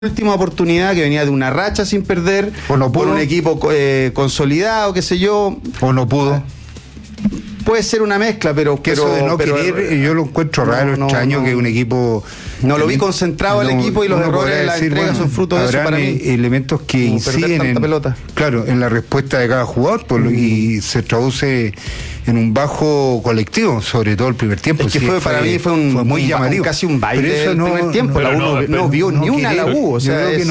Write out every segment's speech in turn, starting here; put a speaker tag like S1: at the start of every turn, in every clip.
S1: última oportunidad, que venía de una racha sin perder,
S2: o no pudo,
S1: con un equipo consolidado, qué sé yo,
S2: o no pudo.
S1: Puede ser una mezcla, pero
S2: eso de no querer, yo lo encuentro raro, extraño que un equipo.
S1: No lo vi concentrado el equipo, y los errores de la entrega son fruto de eso para mí.
S2: Elementos que inciden en la respuesta de cada jugador, y se traduce en un bajo colectivo, sobre todo el primer tiempo.
S1: Es que para mí fue muy llamativo, casi un baile. Pero eso
S2: el primer tiempo,
S1: la U no vio ni una a la U, o sea,
S2: creo que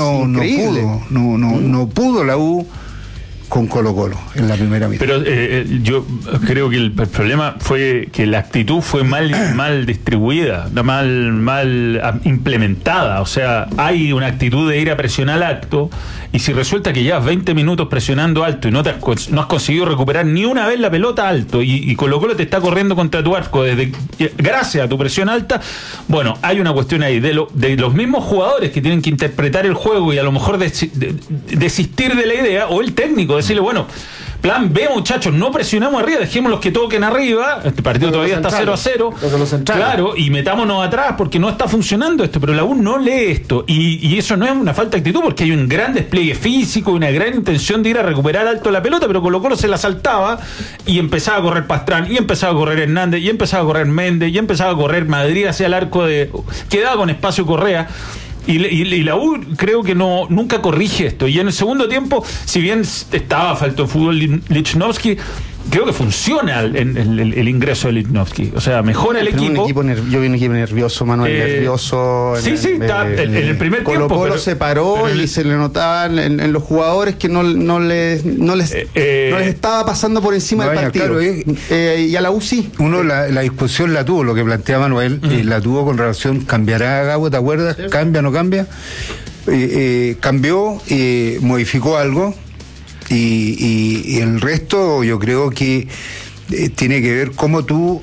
S2: no pudo la U con Colo-Colo en la primera mitad.
S3: Pero yo creo que el problema fue que la actitud fue mal distribuida, mal implementada. O sea, hay una actitud de ir a presionar alto, y si resulta que llevas 20 minutos presionando alto y no has conseguido recuperar ni una vez la pelota alto, y Colo-Colo te está corriendo contra tu arco gracias a tu presión alta, bueno, hay una cuestión ahí de los mismos jugadores que tienen que interpretar el juego y a lo mejor desistir de la idea, o el técnico decirle, bueno, plan B, muchachos, no presionamos arriba, dejemos los que toquen arriba, este partido todavía está 0-0, claro, y metámonos atrás porque no está funcionando esto. Pero la U no lee esto, y eso no es una falta de actitud, porque hay un gran despliegue físico, una gran intención de ir a recuperar alto la pelota, pero Colo-Colo se la saltaba y empezaba a correr Pastrán, y empezaba a correr Hernández, y empezaba a correr Méndez, y empezaba a correr Madrid hacia el arco quedaba con espacio Correa. Y la U creo que nunca corrige esto. Y en el segundo tiempo, si bien faltó fútbol Lichnowsky, creo que funciona el ingreso de Lichnowsky. O sea, mejora el equipo.
S1: Yo vi un equipo nervioso, Manuel, nervioso.
S3: Sí, en el primer tiempo.
S1: Colo-Colo se paró y se le notaban en los jugadores que no les estaba pasando por encima del partido. Claro, y a la U sí.
S2: La discusión la tuvo, lo que plantea Manuel, la tuvo con relación, ¿cambiará a Gago? ¿Te acuerdas? Sí. ¿Cambia o no cambia? Cambió, modificó algo. Y el resto yo creo que tiene que ver cómo tú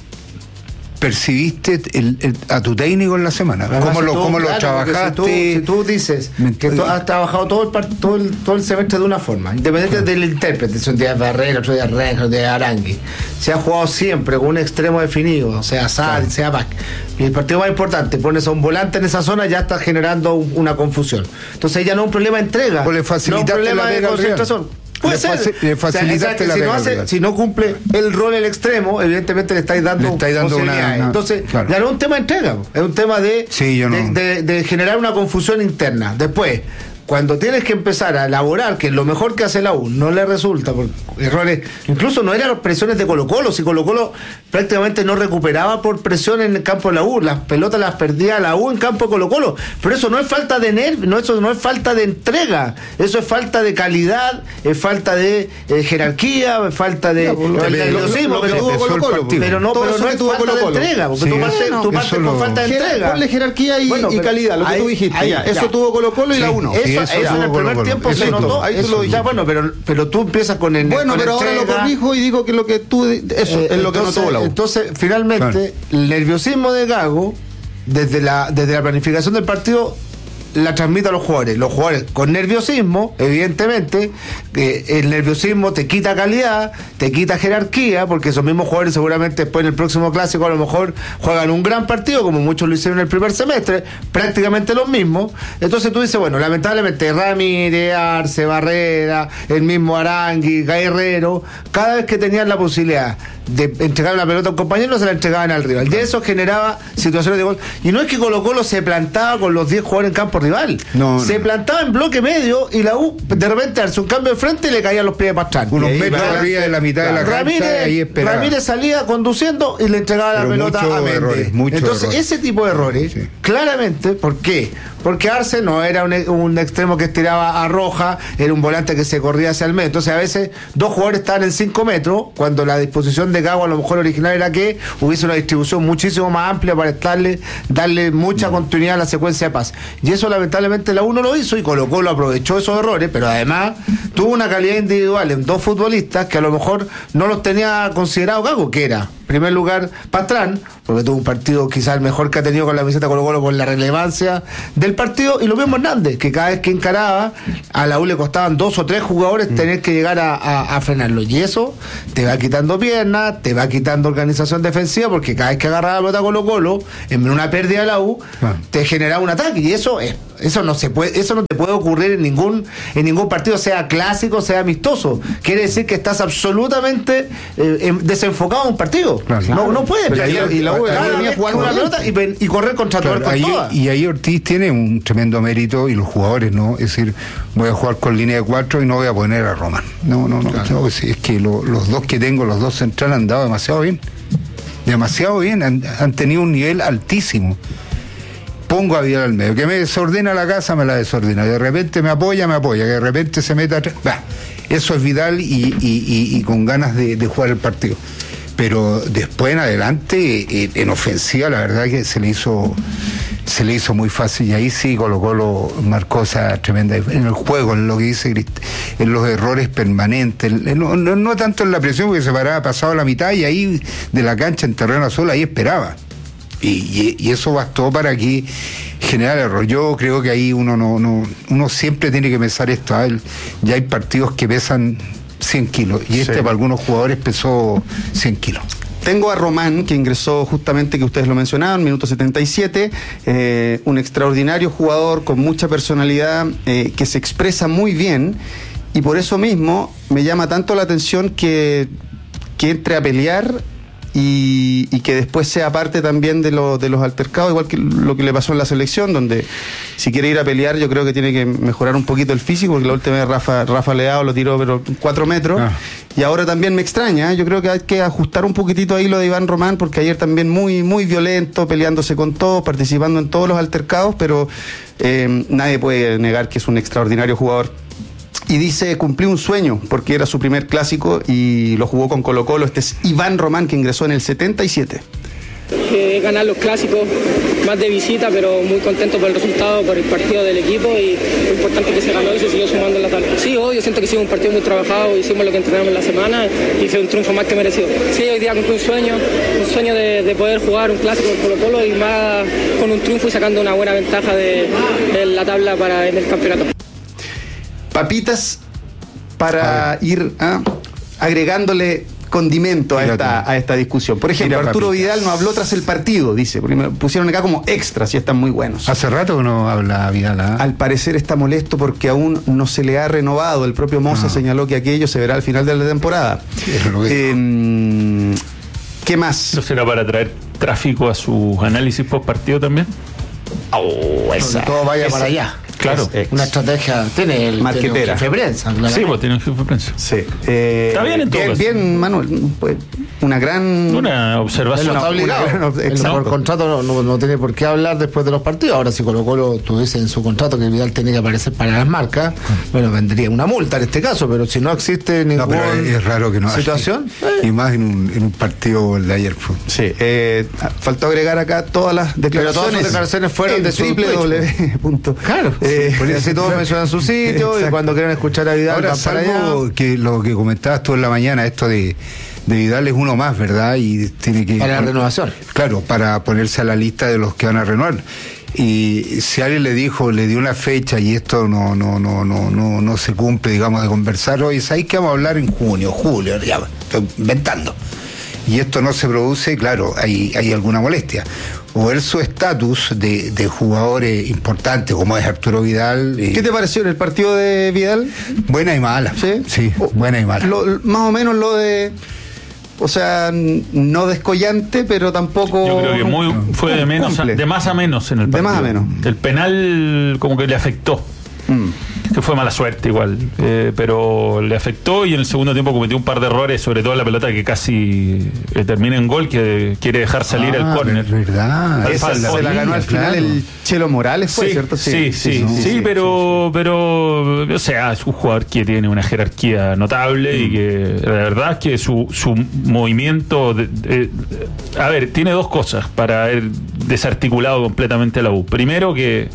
S2: percibiste a tu técnico en la semana, cómo lo trabajaste.
S4: Si tú dices que tú has trabajado todo el semestre de una forma, independiente del intérprete, un día Barrera, otro día Renja, otro día Arangui, se ha jugado siempre con un extremo definido, sea Sal, sea Bac, y el partido más importante, pones a un volante en esa zona, ya estás generando una confusión. Entonces ya no es un problema de entrega,
S2: no es un
S4: problema de concentración. Puede ser.
S2: Le facilitaste
S4: si no cumple el rol el extremo, evidentemente le estáis dando posibilidades. Entonces, claro, ya no es un tema de entrega, es un tema de generar una confusión interna. Después, cuando tienes que empezar a elaborar, que es lo mejor que hace la U, no le resulta, por errores, incluso no eran presiones de Colo-Colo, si Colo-Colo prácticamente no recuperaba por presión en el campo de la U, las pelotas las perdía la U en campo de Colo-Colo, pero eso no es falta de nervio, eso no es falta de entrega, eso es falta de calidad, es falta de jerarquía, es falta de nerviosismo, pero no es falta de entrega, porque tú partes por falta de entrega.
S1: Ponle jerarquía y calidad, lo que tú dijiste, eso tuvo Colo-Colo y la U no.
S4: Eso en el primer tiempo se notó. Pero tú empiezas con el.
S1: Bueno, pero ahora lo corrijo y digo que lo que tú. Eso es lo que notó la U.
S4: Entonces, finalmente, el nerviosismo de Gago, desde la planificación del partido, la transmite a los jugadores con nerviosismo, evidentemente, el nerviosismo te quita calidad, te quita jerarquía, porque esos mismos jugadores seguramente después en el próximo clásico a lo mejor juegan un gran partido, como muchos lo hicieron en el primer semestre, prácticamente los mismos. Entonces tú dices, bueno, lamentablemente Ramírez, Arce, Barrera, el mismo Arangui, Guerrero, cada vez que tenían la posibilidad de entregar una pelota a un compañero, se la entregaban al rival. Y eso generaba situaciones de gol. Y no es que Colo-Colo se plantaba con los 10 jugadores en campo rival. Se plantaba en bloque medio, y la U de repente hace un cambio de frente y le caían los pies de Pastrán.
S2: Unos metros arriba de la mitad de la cancha, ahí esperaba.
S4: Ramírez salía conduciendo y le entregaba la pelota a Méndez. Entonces, ese tipo de errores, claramente, ¿por qué? Porque Arce no era un extremo que estiraba a Roja, era un volante que se corría hacia el medio. Entonces, a veces, dos jugadores estaban en 5 metros, cuando la disposición de Gago a lo mejor original era que hubiese una distribución muchísimo más amplia para darle mucha continuidad a la secuencia de pase. Y eso, lamentablemente, la U no lo hizo, y Colo-Colo aprovechó esos errores, pero además tuvo una calidad individual en dos futbolistas que a lo mejor no los tenía considerado Gago, que era, en primer lugar, Pastrán, porque tuvo un partido quizás el mejor que ha tenido con la camiseta Colo-Colo por la relevancia del partido, y lo mismo Hernández, que cada vez que encaraba a la U le costaban 2 o 3 jugadores tener que llegar a frenarlo, y eso te va quitando piernas, te va quitando organización defensiva, porque cada vez que agarraba la pelota Colo-Colo en una pérdida de la U te generaba un ataque, y eso es Eso no te puede ocurrir en ningún partido, sea clásico, sea amistoso. Quiere decir que estás absolutamente desenfocado en un partido. Claro. No puede.
S1: Y la U venía a jugar una pelota
S4: y correr contra todo el partido.
S2: Y ahí Ortiz tiene un tremendo mérito, y los jugadores, ¿no? Es decir, voy a jugar con línea de 4 y no voy a poner a Román. No. Es que los dos que tengo, los dos centrales, han dado demasiado bien, han tenido un nivel altísimo. Pongo a Vidal al medio, que me desordena la casa, me la desordena, de repente me apoya, que de repente se meta atrás. Eso es Vidal y con ganas de jugar el partido. Pero después en adelante, en ofensiva, la verdad que se le hizo muy fácil, y ahí sí Colo-Colo marcó esa tremenda en el juego, en lo que dice Cristian, en los errores permanentes, no tanto en la presión, porque se paraba pasado la mitad y ahí de la cancha en terreno azul, ahí esperaba. Y eso bastó para que generara error. Yo creo que ahí uno siempre tiene que pensar esto. Ya hay partidos que pesan 100 kilos y para algunos jugadores pesó 100 kilos.
S1: Tengo a Román, que ingresó justamente, que ustedes lo mencionaban, minuto 77, un extraordinario jugador con mucha personalidad, que se expresa muy bien, y por eso mismo me llama tanto la atención que entre a pelear y que después sea parte también de los altercados, igual que lo que le pasó en la selección, donde si quiere ir a pelear yo creo que tiene que mejorar un poquito el físico, porque la última vez Rafa Leao lo tiró pero 4 metros, y ahora también me extraña, yo creo que hay que ajustar un poquitito ahí lo de Iván Román, porque ayer también muy, muy violento, peleándose con todos, participando en todos los altercados, pero nadie puede negar que es un extraordinario jugador. Y dice, cumplí un sueño, porque era su primer clásico y lo jugó con Colo-Colo. Este es Iván Román, que ingresó en el 77.
S5: Ganar los clásicos, más de visita, pero muy contento por el resultado, por el partido del equipo, y lo importante que se ganó y se siguió sumando en la tabla. Sí, hoy yo siento que ha sido un partido muy trabajado, hicimos lo que entrenamos en la semana y fue un triunfo más que merecido. Sí, hoy día cumplí un sueño de poder jugar un clásico con Colo-Colo, y más con un triunfo y sacando una buena ventaja de la tabla en el campeonato.
S1: Papitas para ir agregándole condimento a esta discusión. Por ejemplo, Arturo Vidal no habló tras el partido, dice, porque me pusieron acá como extras y están muy buenos.
S2: Hace rato que no habla Vidal.
S1: Al parecer está molesto porque aún no se le ha renovado. El propio Moza señaló que aquello se verá al final de la temporada. ¿Qué más?
S3: ¿No será para traer tráfico a sus análisis post partido también?
S4: Todo vaya para allá.
S3: Claro.
S4: Una estrategia. Tiene el jefe de prensa.
S3: Sí, pues tiene un jefe de prensa.
S1: Sí.
S3: Está bien en todo caso.
S1: Bien, Manuel. Pues, una
S3: observación.
S4: Él no está obligado. Por contrato no tiene por qué hablar después de los partidos. Ahora, si Colo-Colo tuviese en su contrato que Vidal tiene que aparecer para las marcas, bueno, vendría una multa en este caso, pero si no existe ninguna
S2: es raro que no
S4: situación.
S2: Y más en un partido de ayer.
S1: Sí. Faltó agregar acá todas las declaraciones.
S4: Pero todas las declaraciones fueron de
S1: www.
S4: Claro. Así todos mencionan su sitio. Y cuando quieren escuchar a Vidal,
S2: ahora, salvo que lo que comentabas tú en la mañana, esto de Vidal es uno más, ¿verdad? Y tiene que
S4: para la renovación.
S2: Claro, para ponerse a la lista de los que van a renovar. Y si alguien le dio una fecha y esto no se cumple, digamos, de conversar hoy, ¿sabéis que vamos a hablar en julio, ya, estoy inventando? Y esto no se produce, claro, hay alguna molestia. O él su estatus de jugadores importantes, como es Arturo Vidal.
S1: ¿Qué te pareció en el partido de Vidal?
S2: Buena y mala.
S1: Sí,
S2: buena y mala.
S1: Más o menos lo de... O sea, no descollante, pero tampoco...
S3: Yo creo que fue de menos, de más a menos en el partido.
S1: De más a menos.
S3: El penal como que le afectó. Que fue mala suerte igual, pero le afectó, y en el segundo tiempo cometió un par de errores, sobre todo en la pelota que casi termina en gol, que quiere dejar salir el córner.
S2: Verdad.
S1: Se la ganó al final el Chelo Morales, ¿fue cierto?
S3: Sí, pero o sea, es un jugador que tiene una jerarquía notable y que la verdad es que su movimiento a ver, tiene dos cosas para haber desarticulado completamente a la U. Primero que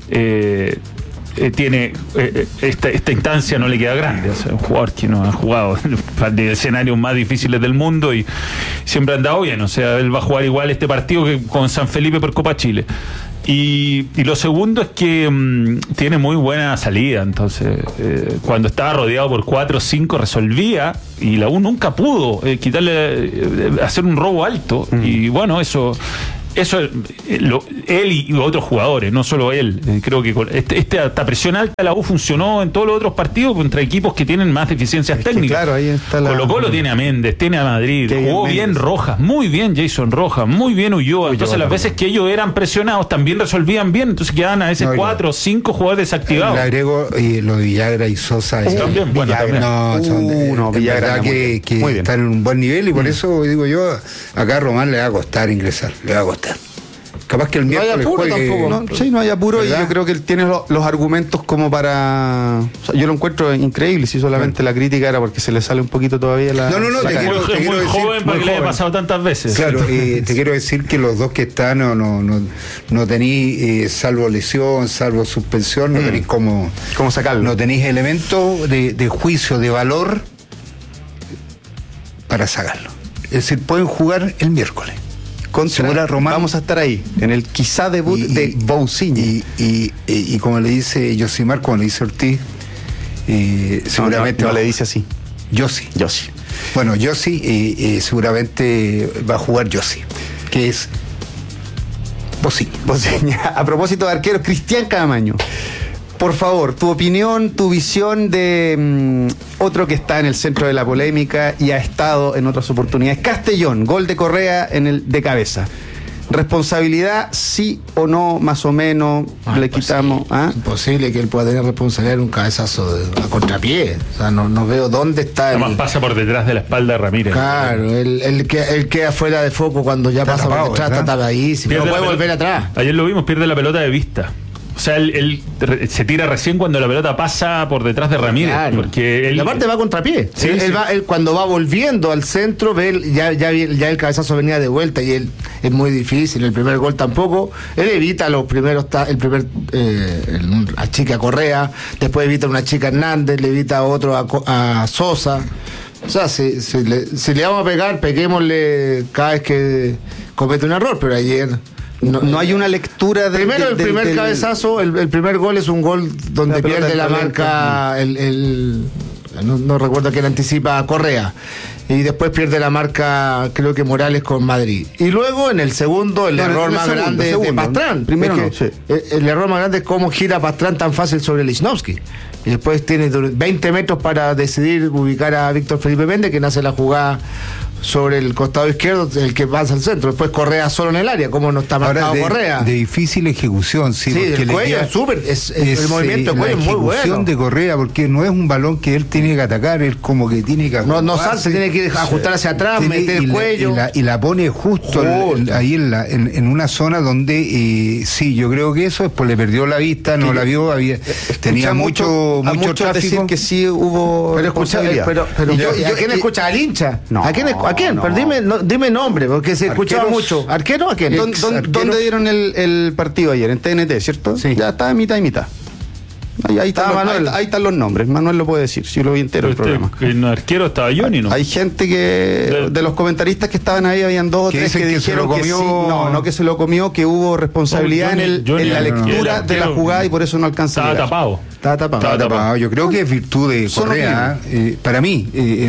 S3: tiene esta instancia no le queda grande, o sea, un jugador que no ha jugado de escenarios más difíciles del mundo y siempre ha andado bien, o sea, él va a jugar igual este partido que con San Felipe por Copa Chile. Y lo segundo es que tiene muy buena salida, entonces cuando estaba rodeado por 4 o 5 resolvía, y la U nunca pudo hacer un robo alto, y bueno, eso eso él y otros jugadores, no solo él. Creo que esta presión alta de la U funcionó en todos los otros partidos contra equipos que tienen más deficiencias técnicas.
S1: Claro, ahí está
S3: Colo-Colo tiene a Méndez, tiene a Madrid, jugó bien Rojas, muy bien Jason Rojas, muy bien Ulloa. Entonces las veces que ellos eran presionados también resolvían bien, entonces quedaban a veces 4 o 5 jugadores desactivados.
S2: Le agrego lo de Villagra y Sosa.
S3: También, bueno, también.
S2: Villagra que están en un buen nivel y por eso digo yo, acá a Román le va a costar ingresar, le va a costar. Capaz que el miércoles juegue.
S1: No hay apuro, ¿verdad? Y yo creo que él tiene los argumentos como para. O sea, yo lo encuentro increíble, si solamente la crítica era porque se le sale un poquito todavía la.
S2: No,
S3: te quiero decir, joven para que le haya pasado tantas veces.
S2: Claro, te quiero decir que los dos que están no tenéis, salvo lesión, salvo suspensión, no tenéis cómo
S1: sacarlo.
S2: No tenéis elementos de juicio, de valor para sacarlo. Es decir, pueden jugar el miércoles.
S1: Contra Román, vamos a estar ahí, en el quizá debut de Bousiño.
S2: Y como le dice Josimar, como le dice Ortiz, seguramente.
S1: No le dice así.
S2: Yossi. Bueno, Yossi seguramente va a jugar Yossi, que es Bousiño.
S1: A propósito de arqueros, Cristian Camaño. Por favor, tu opinión, tu visión de otro que está en el centro de la polémica y ha estado en otras oportunidades. Castellón, gol de Correa de cabeza. ¿Responsabilidad, sí o no, más o menos? Le quitamos.
S4: Imposible que él pueda tener responsabilidad en un cabezazo a contrapié. O sea, no veo dónde está.
S3: Además pasa por detrás de la espalda de Ramírez.
S4: Claro, él queda fuera de foco cuando ya pasa por detrás, está tapadísimo. No puede volver atrás.
S3: Ayer lo vimos, pierde la pelota de vista. O sea, él se tira recién cuando la pelota pasa por detrás de Ramírez.
S4: Claro.
S3: Porque él,
S4: la parte va contrapié.
S3: Sí,
S4: él cuando va volviendo al centro, ve ya el cabezazo venía de vuelta y él es muy difícil. El primer gol tampoco. Él evita los primeros, a chica Correa, después evita una chica Hernández, le evita a otro a Sosa. O sea, si le vamos a pegar, peguémosle cada vez que comete un error, pero ayer.
S1: No hay una lectura de.
S4: Primero, el primer cabezazo, el primer gol es un gol donde pierde la marca. No recuerdo quién anticipa a Correa. Y después pierde la marca, creo que Morales con Madrid. Y luego en el segundo, el error más grande de Pastrán.
S1: Primero
S4: el error más grande es cómo gira Pastrán tan fácil sobre Lichnowsky. Y después tiene 20 metros para decidir ubicar a Víctor Felipe Méndez, que nace la jugada sobre el costado izquierdo, el que pasa al centro. Después Correa solo en el área, como no está marcado Correa.
S2: De difícil ejecución, sí.
S4: El cuello es súper, el movimiento de cuello es muy bueno. La ejecución
S2: de Correa, porque no es un balón que él tiene que atacar, él como que tiene que
S4: no salta, tiene que ajustar hacia atrás, meter el cuello.
S2: Y la pone justo ahí en una zona donde, sí, yo creo que eso, después le perdió la vista, no la vio, tenía mucho tráfico.
S1: Decir que sí hubo responsabilidad.
S4: Pero ¿a quién escucha? ¿Al hincha? ¿A quién? Pero dime nombre, porque se escuchaba mucho. ¿Arquero? ¿A quién?
S1: ¿Dónde dieron el partido ayer? En TNT, ¿cierto?
S4: Sí.
S1: Ya estaba mitad y mitad. Ahí están los nombres. Manuel lo puede decir, si yo lo vi entero el programa.
S3: En arquero estaba Johnny, ¿no?
S1: Hay gente que, de los comentaristas que estaban ahí, habían 2 o 3 que dijeron que sí, no que se lo comió, que hubo responsabilidad en la lectura de la jugada y por eso no alcanza.
S3: Estaba tapado.
S2: Yo creo que es virtud de Correa, para mí,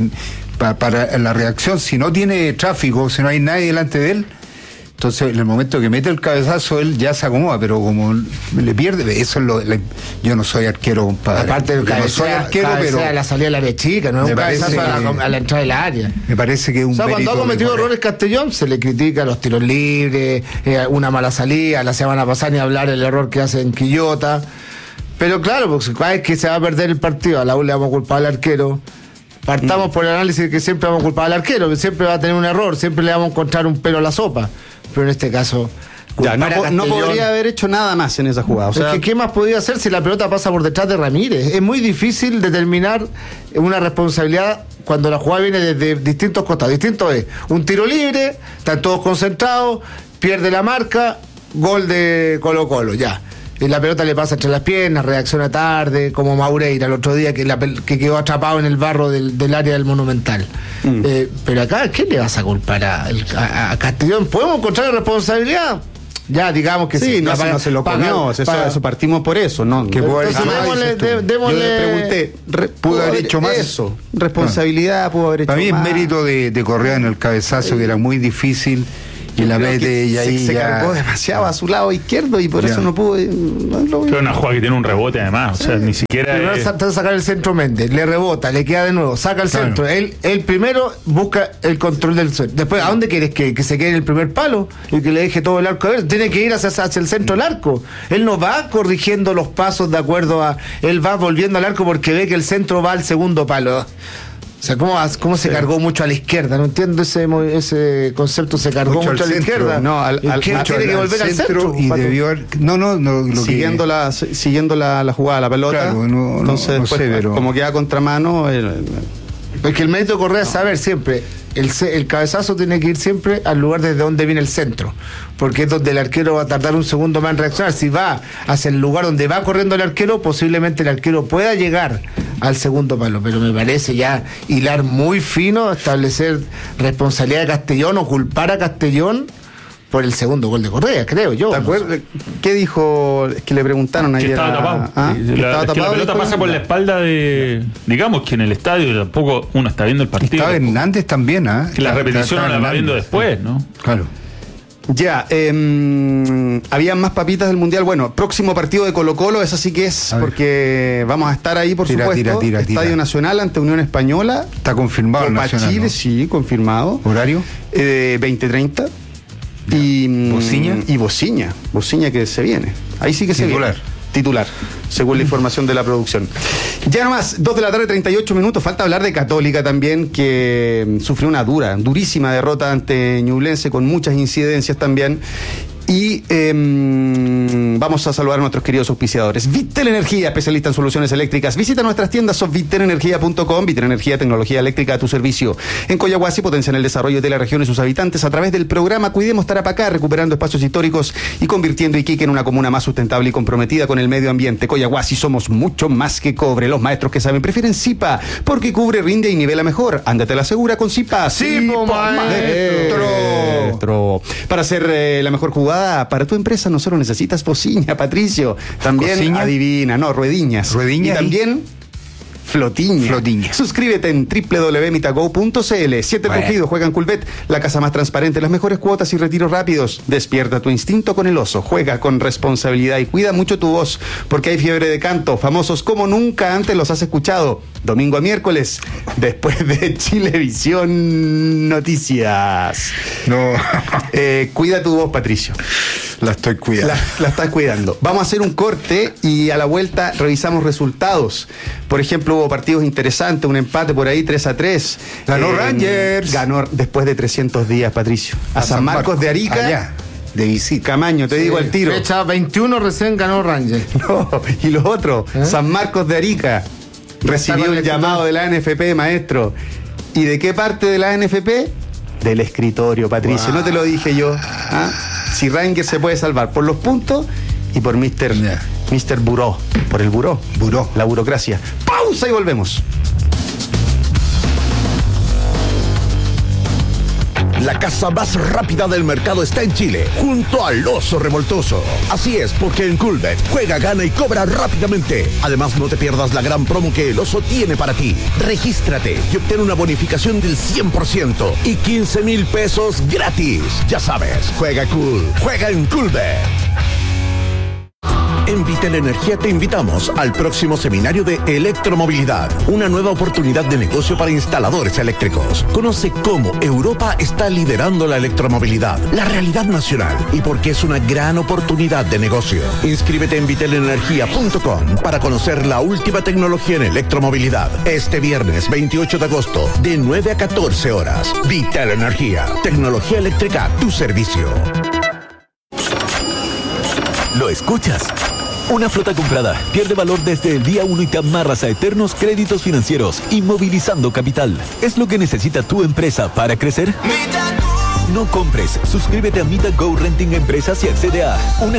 S2: para la reacción, si no tiene tráfico, si no hay nadie delante de él, entonces en el momento que mete el cabezazo él ya se acomoda, pero como le pierde, eso es yo no soy arquero, compadre.
S4: Aparte del cabecea, pero la salida de la área chica, no es un cabezazo a la entrada del área.
S2: Me parece que es un
S4: cuando ha cometido errores Castellón se le critica los tiros libres, una mala salida. La semana pasada ni hablar el error que hace en Quillota, pero claro, porque cada vez que se va a perder el partido a la U le vamos a culpar al arquero. Partamos por el análisis de que siempre vamos a culpar al arquero, que siempre va a tener un error, siempre le vamos a encontrar un pelo a la sopa. Pero en este caso,
S1: no podría haber hecho nada más en esa jugada. O sea,
S4: ¿qué más podía hacer si la pelota pasa por detrás de Ramírez? Es muy difícil determinar una responsabilidad cuando la jugada viene desde distintos costados. Distinto es un tiro libre, están todos concentrados, pierde la marca, gol de Colo-Colo, ya. Y la pelota le pasa entre las piernas, reacciona tarde, como Maureira el otro día que quedó atrapado en el barro del área del Monumental. Pero acá, ¿qué le vas a culpar a Castellón? ¿Podemos encontrar responsabilidad? Ya, digamos que sí.
S1: No se lo comió, eso partimos por eso, ¿no? Que
S4: entonces démosle...
S1: Yo le pregunté,
S2: ¿pudo haber hecho más?
S1: Eso, responsabilidad, pudo haber hecho más.
S2: Para mí es mérito de Correa en el cabezazo, que era muy difícil. Y la mete y ahí
S1: se cargó demasiado a su lado izquierdo y por eso no pudo.
S3: Pero una jugada que tiene un rebote además, o sea, ni siquiera.
S4: Primero trata de sacar el centro Méndez, le rebota, le queda de nuevo, saca el centro. Él primero busca el control del centro. Después, ¿a dónde quieres que se quede en el primer palo y que le deje todo el arco? A ver, tiene que ir hacia el centro del arco. Él no va corrigiendo los pasos de acuerdo a. Él va volviendo al arco porque ve que el centro va al segundo palo. O sea, ¿cómo se cargó mucho a la izquierda? No entiendo ese concepto, se cargó mucho a la izquierda.
S1: No,
S4: tiene que volver al centro.
S2: Y debió haber,
S1: siguiendo la jugada, la pelota.
S2: Claro,
S1: entonces,
S2: no sé, pero
S1: como queda contramano.
S4: Es que el mérito de Correa es saber siempre. El cabezazo tiene que ir siempre al lugar desde donde viene el centro, porque es donde el arquero va a tardar un segundo más en reaccionar. Si va hacia el lugar donde va corriendo el arquero, posiblemente el arquero pueda llegar al segundo palo, pero me parece ya hilar muy fino, establecer responsabilidad de Castellón o culpar a Castellón por el segundo gol de Correa, creo yo.
S1: ¿Te acuerdas? ¿Qué dijo? Es que le preguntaron ayer.
S3: Estaba tapado.
S1: Estaba tapado.
S3: La pelota pasa por la espalda de. Digamos que en el estadio tampoco uno está viendo el partido.
S2: Estaba Hernández también,
S3: que la repetición no la va viendo después, ¿no?
S2: Claro.
S1: Ya, había más papitas del Mundial. Bueno, próximo partido de Colo-Colo, eso sí que es, porque vamos a estar ahí, por supuesto. Estadio Nacional ante Unión Española.
S2: Está confirmado el Nacional,
S1: Chile,
S2: ¿no?
S1: Sí, confirmado.
S2: ¿Horario?
S1: 20:30. Y
S2: Bociña.
S1: Y Bociña que se viene. Ahí sí que se viene. Titular, según la información de la producción. Ya nomás, 2:38 p.m. Falta hablar de Católica también, que sufrió una durísima derrota ante Ñublense, con muchas incidencias también. Y vamos a saludar a nuestros queridos auspiciadores. Vitel Energía, especialista en soluciones eléctricas. Visita nuestras tiendas vitelenergia.com. Vitel Energía, tecnología eléctrica a tu servicio. En Coyahuasi potencian el desarrollo de la región y sus habitantes a través del programa Cuidemos Tarapacá, recuperando espacios históricos y convirtiendo Iquique en una comuna más sustentable y comprometida con el medio ambiente. Coyahuasi, somos mucho más que cobre. Los maestros que saben prefieren Zipa, porque cubre, rinde y nivela mejor. Ándate a la segura con Zipa.
S4: Zipo, maestro.
S1: Para hacer la mejor jugada para tu empresa no solo necesitas bocina, Patricio, también
S2: ¿Cociña?
S1: Adivina, no, ruediñas. Y también Flotiña. Suscríbete en www.mitago.cl. 7 Rugidos, juega en Culvet, la casa más transparente, las mejores cuotas y retiros rápidos. Despierta tu instinto con el oso, juega con responsabilidad y cuida mucho tu voz, porque hay fiebre de canto, famosos como nunca antes los has escuchado. Domingo a miércoles, después de Chilevisión Noticias.
S2: No.
S1: Cuida tu voz, Patricio.
S2: La estoy cuidando.
S1: La estás cuidando. Vamos a hacer un corte y a la vuelta revisamos resultados. Por ejemplo, hubo partidos interesantes, un empate por ahí 3-3.
S2: Ganó Rangers.
S1: Ganó después de 300 días, Patricio. A San Marcos de Arica.
S2: Allá, de visita.
S1: Camaño, te digo al tiro.
S4: Fecha 21 recién ganó Rangers.
S1: No, y los otros, San Marcos de Arica. Recibió un llamado de la NFP, maestro. ¿Y de qué parte de la NFP? Del escritorio, Patricio. No te lo dije yo. Si Rangers se puede salvar por los puntos y por Mr. Buró. Por el buró. La burocracia. Pausa y volvemos.
S6: La casa más rápida del mercado está en Chile, junto al Oso Revoltoso. Así es, porque en Culbet juega, gana y cobra rápidamente. Además, no te pierdas la gran promo que el Oso tiene para ti. Regístrate y obtén una bonificación del 100% y 15,000 pesos gratis. Ya sabes, juega cool, juega en Culbet. En Vitel Energía te invitamos al próximo seminario de electromovilidad, una nueva oportunidad de negocio para instaladores eléctricos. Conoce cómo Europa está liderando la electromovilidad, la realidad nacional y por qué es una gran oportunidad de negocio. Inscríbete en vitelenergia.com para conocer la última tecnología en electromovilidad. Este viernes 28 de agosto, de 9 a 14 horas. Vitel Energía, tecnología eléctrica a tu servicio.
S7: ¿Lo escuchas? Una flota comprada pierde valor desde el día 1 y te amarras a eternos créditos financieros, inmovilizando capital. ¿Es lo que necesita tu empresa para crecer? No compres. Suscríbete a Mita Go Renting Empresas y accede a una